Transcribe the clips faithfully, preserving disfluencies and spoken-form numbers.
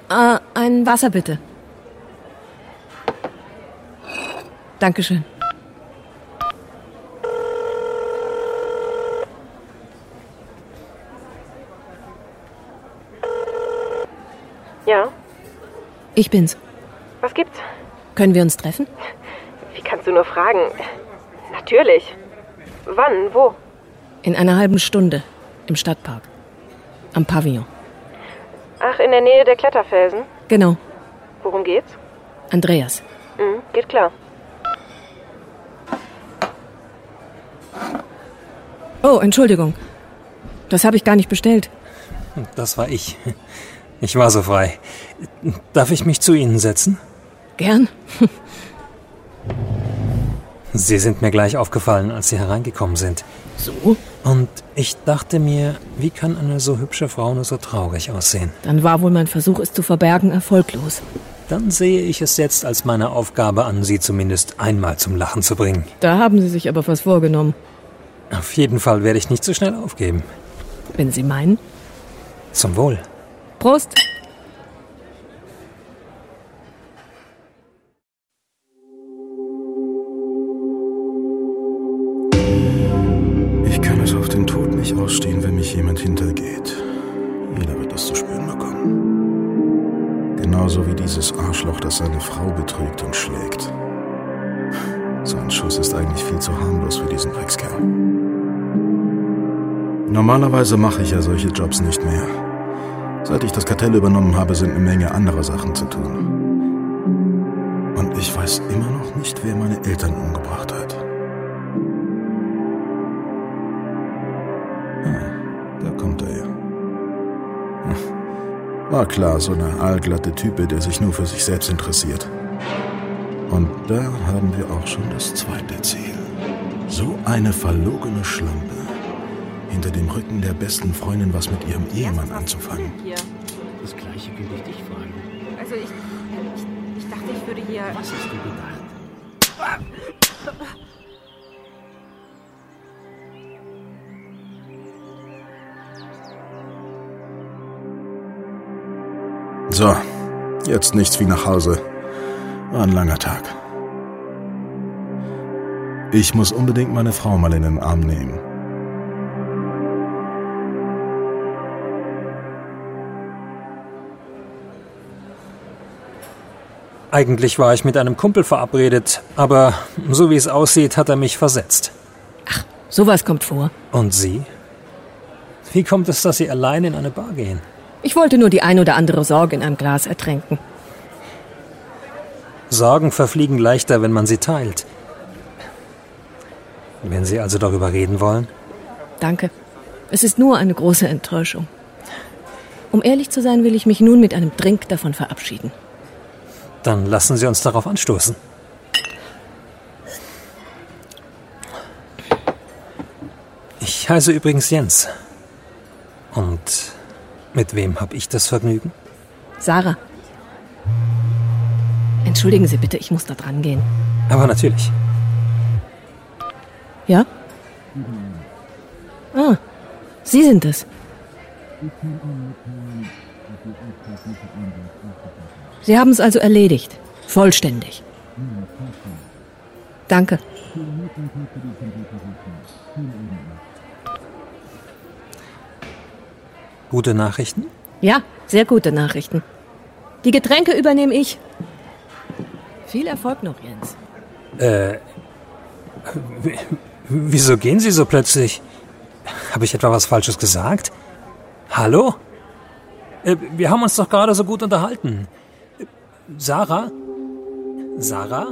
Äh, ein Wasser bitte. Dankeschön. Ja? Ich bin's. Was gibt's? Können wir uns treffen? Wie kannst du nur fragen? Natürlich. Wann? Wo? In einer halben Stunde. Im Stadtpark. Am Pavillon. Ach, in der Nähe der Kletterfelsen? Genau. Worum geht's? Andreas. Mhm, geht klar. Oh, Entschuldigung. Das habe ich gar nicht bestellt. Das war ich. Ich war so frei. Darf ich mich zu Ihnen setzen? Gern. Sie sind mir gleich aufgefallen, als Sie hereingekommen sind. So? Und ich dachte mir, wie kann eine so hübsche Frau nur so traurig aussehen? Dann war wohl mein Versuch, es zu verbergen, erfolglos. Dann sehe ich es jetzt als meine Aufgabe an, Sie zumindest einmal zum Lachen zu bringen. Da haben Sie sich aber was vorgenommen. Auf jeden Fall werde ich nicht so schnell aufgeben. Wenn Sie meinen. Zum Wohl. Prost! Ich kann es auf den Tod nicht ausstehen, wenn mich jemand hintergeht. Jeder wird das zu spüren bekommen. Genauso wie dieses Arschloch, das seine Frau betrügt und schlägt. So ein Schuss ist eigentlich viel zu harmlos für diesen Dreckskerl. Normalerweise mache ich ja solche Jobs nicht mehr. Seit ich das Kartell übernommen habe, sind eine Menge andere Sachen zu tun. Und ich weiß immer noch nicht, wer meine Eltern umgebracht hat. Ah, da kommt er ja. War klar, so eine aalglatte Type, der sich nur für sich selbst interessiert. Und da haben wir auch schon das zweite Ziel. So eine verlogene Schlampe. Hinter dem Rücken der besten Freundin was mit ihrem Ehemann anzufangen. Das Gleiche würde ich dich fragen. Also ich, ich, ich dachte, ich würde hier... Was hast du gedacht? So, jetzt nichts wie nach Hause. War ein langer Tag. Ich muss unbedingt meine Frau mal in den Arm nehmen. Eigentlich war ich mit einem Kumpel verabredet, aber so wie es aussieht, hat er mich versetzt. Ach, sowas kommt vor. Und Sie? Wie kommt es, dass Sie allein in eine Bar gehen? Ich wollte nur die ein oder andere Sorge in einem Glas ertränken. Sorgen verfliegen leichter, wenn man sie teilt. Wenn Sie also darüber reden wollen? Danke. Es ist nur eine große Enttäuschung. Um ehrlich zu sein, will ich mich nun mit einem Drink davon verabschieden. Dann lassen Sie uns darauf anstoßen. Ich heiße übrigens Jens. Und mit wem habe ich das Vergnügen? Sarah. Entschuldigen Sie bitte, ich muss da dran gehen. Aber natürlich. Ja? Ah, Sie sind es. Sie haben es also erledigt. Vollständig. Danke. Gute Nachrichten? Ja, sehr gute Nachrichten. Die Getränke übernehme ich. Viel Erfolg noch, Jens. Äh, w- wieso gehen Sie so plötzlich? Habe ich etwa was Falsches gesagt? Hallo? Äh, wir haben uns doch gerade so gut unterhalten. Äh, Sarah? Sarah?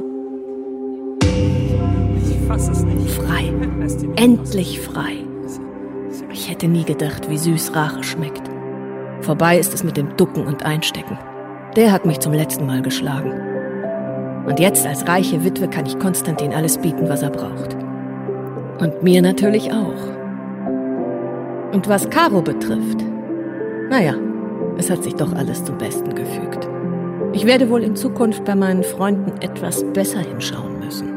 Ich fasse es nicht. Frei. Endlich frei. Ich hätte nie gedacht, wie süß Rache schmeckt. Vorbei ist es mit dem Ducken und Einstecken. Der hat mich zum letzten Mal geschlagen. Und jetzt als reiche Witwe kann ich Konstantin alles bieten, was er braucht. Und mir natürlich auch. Und was Caro betrifft, naja, es hat sich doch alles zum Besten gefügt. Ich werde wohl in Zukunft bei meinen Freunden etwas besser hinschauen müssen.